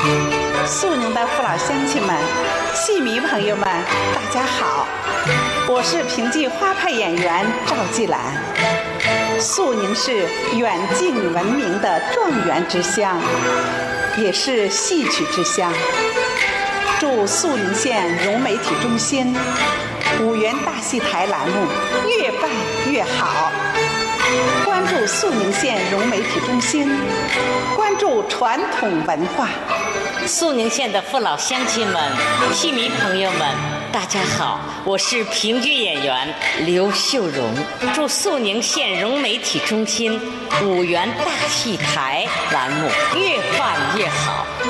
肃宁的父老乡亲们、戏迷朋友们，大家好！我是评剧花派演员赵继兰。肃宁是远近闻名的状元之乡，也是戏曲之乡。祝肃宁县融媒体中心五原大戏台栏目越办越好。关注肃宁县融媒体中心，关注传统文化。 肃宁县的父老乡亲们、戏迷朋友们，大家好，我是评剧演员刘秀荣。祝肃宁县融媒体中心五原大戏台栏目越办越好。